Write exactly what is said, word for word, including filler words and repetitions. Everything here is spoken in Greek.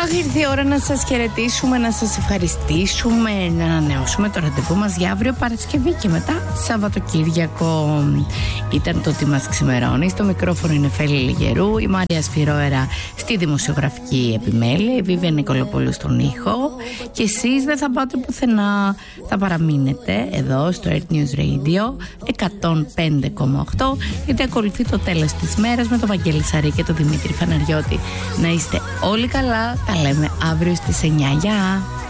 Αχ, ήρθε η ώρα να σας χαιρετήσουμε, να σας ευχαριστήσουμε, να ανανεώσουμε το ραντεβού μας για αύριο Παρασκευή και μετά Σαββατοκύριακο. Ήταν το τι μας ξημερώνει. Στο μικρόφωνο είναι Φέλη Λιγερού, η Μάρια Σφυρόερα στη δημοσιογραφική επιμέλεια, η Βίβια Νικολοπούλου στον ήχο. Και εσείς δεν θα πάτε πουθενά, θα παραμείνετε εδώ στο Earth News Radio εκατόν πέντε κόμμα οκτώ, γιατί ακολουθεί το τέλος της μέρας με τον Βαγγέλη Σαρή και τον Δημήτρη Φαναριώτη. Να είστε όλοι καλά, τα λέμε αύριο στις εννιά. Γεια!